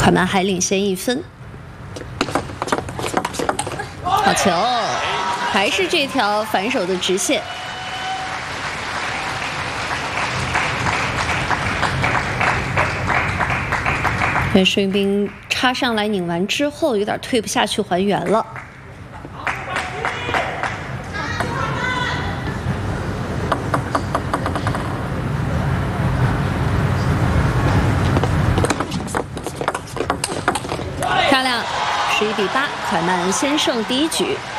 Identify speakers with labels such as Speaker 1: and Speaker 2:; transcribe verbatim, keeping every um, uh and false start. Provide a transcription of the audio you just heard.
Speaker 1: 快慢还领先一分。好球，还是这条反手的直线。对，孙云彬插上来拧完之后，有点退不下去，还原了。漂亮，十一比八，快慢先胜第一局。